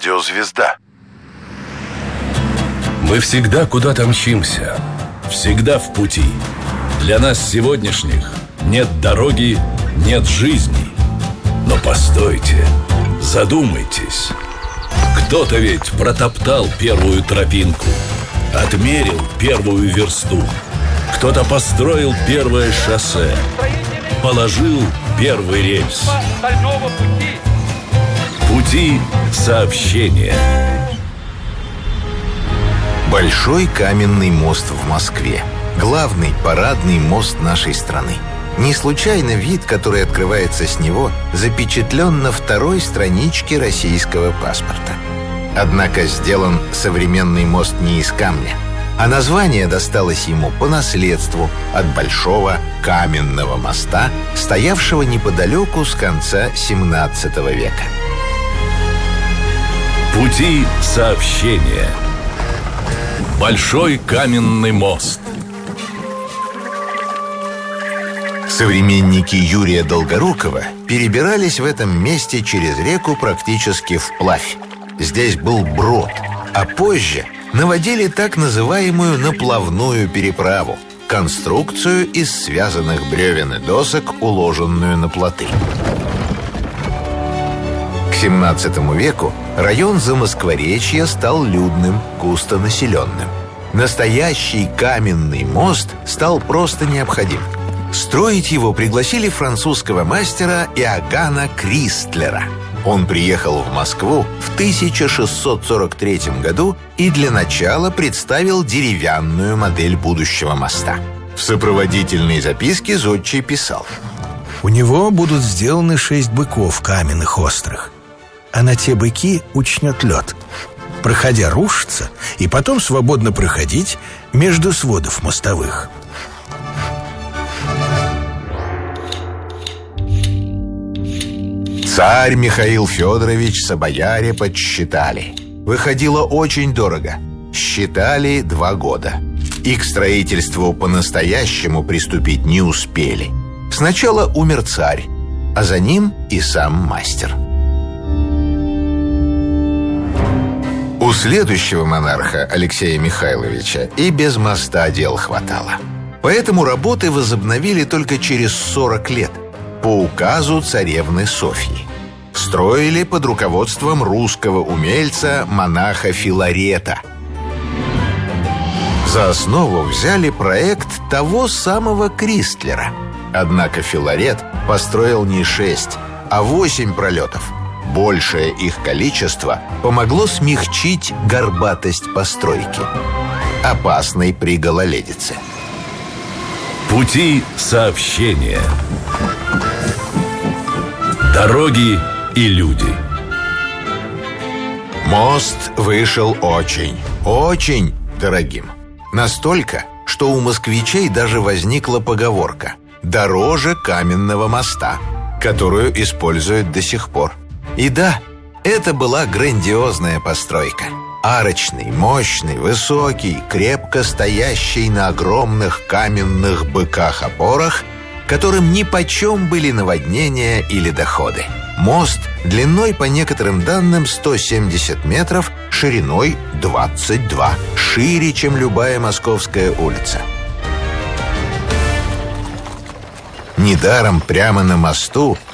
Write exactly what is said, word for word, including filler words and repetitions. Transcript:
радиозвезда. Мы всегда куда-то мчимся, всегда в пути. Для нас сегодняшних нет дороги, нет жизни. Но постойте, задумайтесь. Кто-то ведь протоптал первую тропинку, отмерил первую версту. Кто-то построил первое шоссе, положил первый рельс. Пути сообщения. Большой каменный мост в Москве. Главный парадный мост нашей страны. Не случайно вид, который открывается с него, запечатлен на второй страничке российского паспорта. Однако сделан современный мост не из камня, а название досталось ему по наследству от большого каменного моста, стоявшего неподалеку с конца семнадцатого века. Пути сообщения. Большой каменный мост. Современники Юрия Долгорукова перебирались в этом месте через реку практически вплавь. Здесь был брод, а позже наводили так называемую наплавную переправу – конструкцию из связанных бревен и досок, уложенную на плоты. К семнадцатому веку район Замоскворечья стал людным, густонаселенным. Настоящий каменный мост стал просто необходим. Строить его пригласили французского мастера Иоганна Кристлера. Он приехал в Москву в тысяча шестьсот сорок третьем году и для начала представил деревянную модель будущего моста. В сопроводительной записке зодчий писал: «У него будут сделаны шесть быков каменных острых, а на те быки учнет лед, проходя рушится, и потом свободно проходить между сводов мостовых». Царь Михаил Федорович собояре подсчитали. Выходило очень дорого. Считали два года. И к строительству по-настоящему приступить не успели. Сначала умер царь, а за ним и сам мастер. У следующего монарха, Алексея Михайловича, и без моста дел хватало. Поэтому работы возобновили только через сорок лет по указу царевны Софьи. Строили под руководством русского умельца, монаха Филарета. За основу взяли проект того самого Кристлера. Однако Филарет построил не шесть, а восемь пролетов. Большее их количество помогло смягчить горбатость постройки, опасной при гололедице. Пути сообщения. Дороги и люди. Мост вышел очень, очень дорогим. Настолько, что у москвичей даже возникла поговорка «дороже каменного моста», которую используют до сих пор. И да, это была грандиозная постройка. Арочный, мощный, высокий, крепко стоящий на огромных каменных быках-опорах, которым нипочем были наводнения или доходы. Мост длиной, по некоторым данным, сто семьдесят метров, шириной двадцать два, шире, чем любая московская улица. Недаром прямо на мосту